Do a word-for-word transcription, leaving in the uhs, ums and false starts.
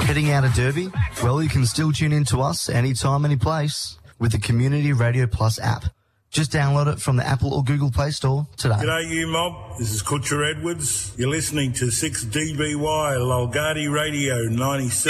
Heading out of Derby? Well, you can still tune in to us anytime, any place with the Community Radio Plus app. Just download it from the Apple or Google Play Store today. G'day, you mob. This is Kutcher Edwards. You're listening to six D B Y Lolgardi Radio ninety-seven.